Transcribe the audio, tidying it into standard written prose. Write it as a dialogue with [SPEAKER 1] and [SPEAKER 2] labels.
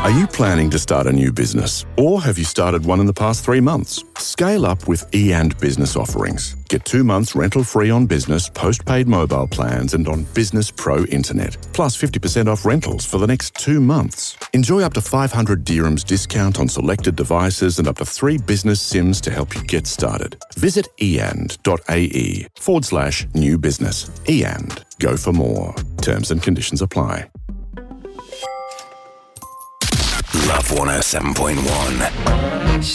[SPEAKER 1] Are you planning to start a new business? Or have you started one in the past 3 months? Scale up with Business offerings. Get 2 months rental free on business, postpaid mobile plans and on Business Pro Internet. Plus 50% off rentals for the next 2 months. Enjoy up to 500 dirhams discount on selected devices and up to 3 business SIMs to help you get started. Visit eand.ae/new business. eand. Go for more. Terms and conditions apply.
[SPEAKER 2] Love 107.1.